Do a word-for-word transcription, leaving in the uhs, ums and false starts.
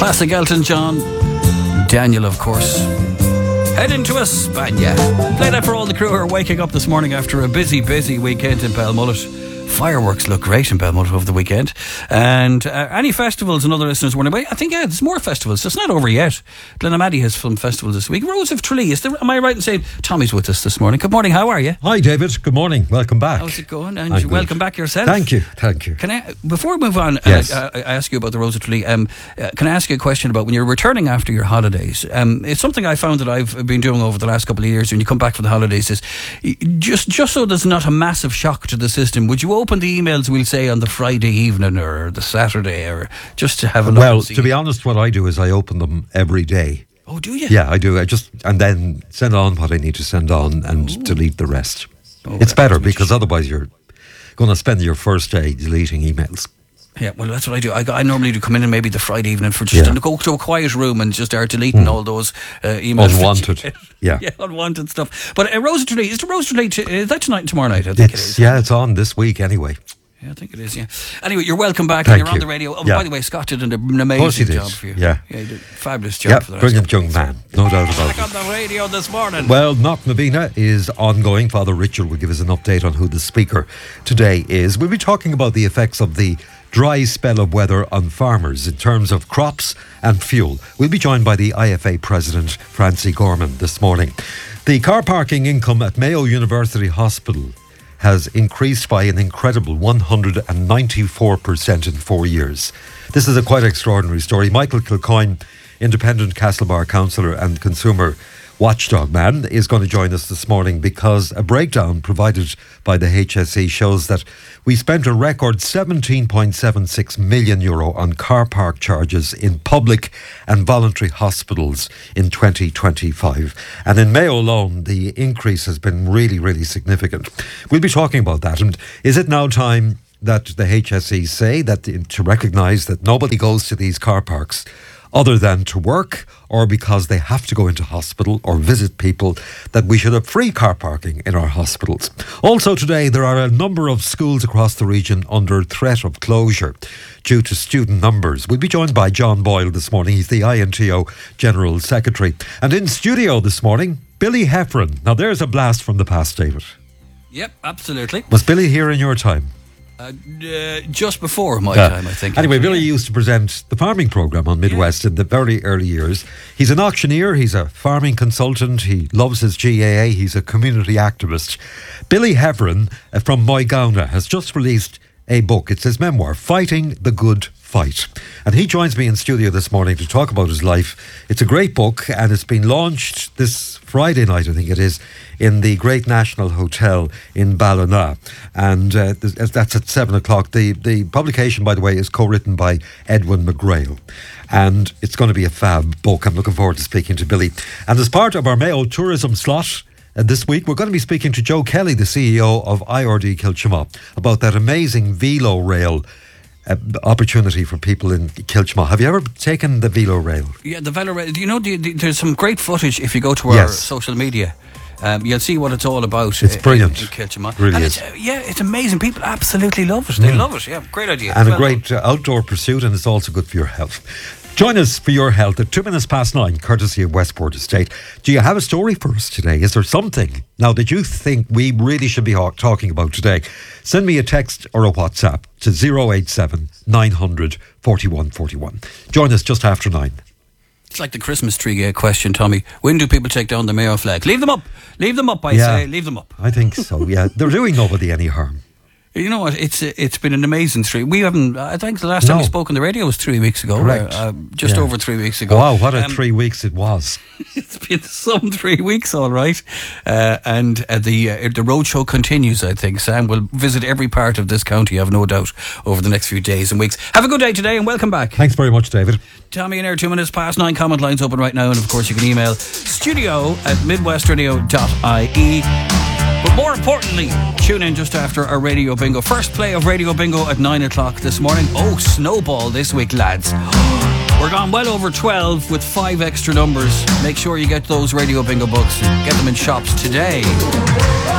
Classic Elton John. Daniel, of course. Head into España. Play that for all the crew who are waking up this morning after a busy, busy weekend in Belmullet. Fireworks look great in Belmullet over the weekend. And uh, any festivals and other listeners wondering, I think, yeah, there's more festivals. It's not over yet. Glenamaddy has film festivals this week. Rose of Tralee, is there, am I right in saying Tommy's with us this morning? Good morning, how are you? Hi, David. Good morning. Welcome back. How's it going? And I'm welcome good. back yourself. Thank you. Thank you. Can I, before we move on, yes. uh, I, I ask you about the Rose of Tralee. Um, uh, can I ask you a question about when you're returning after your holidays? Um, it's something I found that I've been doing over the last couple of years when you come back from the holidays is just, just so there's not a massive shock to the system, would you open the emails we'll say on the Friday evening or the Saturday, or just to have a look? Well, to be honest, what I do is I open them every day. Oh, do you? Yeah, I do. I just and then send on what I need to send on and Ooh. delete the rest. Oh, it's better because otherwise you're going to spend your first day deleting emails. Yeah, well, that's what I do. I, I normally do come in and maybe the Friday evening for just Yeah. to go to a quiet room and just start deleting mm. all those uh, emails. Unwanted. Yeah. yeah, unwanted stuff. But uh, Rose of Tralee, is the Rose of Tralee, t- is that tonight and tomorrow night? I think it's, it is. Yeah, it's on this week anyway. Yeah, I think it is, yeah. Anyway, you're welcome back. Thank and you're on you. the radio. Oh, yeah. by the way, Scott did an amazing job for you. Yeah. Yeah, he did a fabulous job yeah, for the brilliant young man. No doubt about back it. on the radio this morning. Well, Knock Navina is ongoing. Father Richard will give us an update on who the speaker today is. We'll be talking about the effects of the dry spell of weather on farmers in terms of crops and fuel. We'll be joined by the I F A President, Francie Gorman, this morning. The car parking income at Mayo University Hospital has increased by an incredible one hundred ninety-four percent in four years. This is a quite extraordinary story. Michael Kilcoyne, independent Castlebar councillor and consumer watchdog man, is going to join us this morning because a breakdown provided by the H S E shows that we spent a record seventeen point seven six million euro on car park charges in public and voluntary hospitals in twenty twenty-five. And in Mayo alone, the increase has been really, really significant. We'll be talking about that. And is it now time that the H S E say that to recognise that nobody goes to these car parks other than to work or because they have to go into hospital or visit people, that we should have free car parking in our hospitals? Also today, there are a number of schools across the region under threat of closure due to student numbers. We'll be joined by John Boyle this morning. He's the I N T O General Secretary. And in studio this morning, Billy Heffron. Now there's a blast from the past, David. Yep, absolutely. Was Billy here in your time? Uh, uh, just before my yeah. time, I think. Anyway, actually. Billy used to present the farming programme on Midwest yeah. in the very early years. He's an auctioneer, he's a farming consultant, he loves his G A A, he's a community activist. Billy Heffron uh, from Moygauna has just released a book. It's his memoir, Fighting the Good Fight. And he joins me in studio this morning to talk about his life. It's a great book and it's been launched this Friday night, I think it is, in the Great National Hotel in Ballina. And uh, that's at seven o'clock. The, the publication, by the way, is co-written by Edwin McGrail. And it's going to be a fab book. I'm looking forward to speaking to Billy. And as part of our Mayo tourism slot, Uh, this week, we're going to be speaking to Joe Kelly, the C E O of I R D Kilchima, about that amazing Velo Rail uh, opportunity for people in Kilchima. Have you ever taken the Velo Rail? Yeah, the Velo Rail. You know, the, the, there's some great footage if you go to our yes. social media. Um, you'll see what it's all about. It's brilliant. In, in Kilchima. Really and is. It's, uh, yeah, it's amazing. People absolutely love it. They mm. love it. Yeah, great idea. And well a great uh, outdoor pursuit, and it's also good for your health. Join us for your health at two minutes past nine, courtesy of Westport Estate. Do you have a story for us today? Is there something now that you think we really should be talking about today? Send me a text or a WhatsApp to zero eight seven nine hundred forty-one forty-one. Join us just after nine. It's like the Christmas tree uh, question, Tommy. When do people take down the Mayo flag? Leave them up. Leave them up, I yeah, say. Leave them up. I think so, yeah. They're doing nobody any harm. You know what? It's it's been an amazing three. We haven't. I think the last time no. we spoke on the radio was three weeks ago. Correct. Uh, just yeah. over three weeks ago. Wow, what a um, three weeks it was! It's been some three weeks, all right. Uh, and uh, the uh, the roadshow continues. I think Sam will visit every part of this county, I've no doubt, over the next few days and weeks. Have a good day today, and welcome back. Thanks very much, David. Tommy in air, two minutes past nine. Comment lines open right now, and of course you can email studio at midwestradio dot I E. But more importantly, tune in just after our Radio Bingo. First play of Radio Bingo at nine o'clock this morning. Oh, snowball this week, lads. We're gone well over twelve with five extra numbers. Make sure you get those Radio Bingo books and get them in shops today.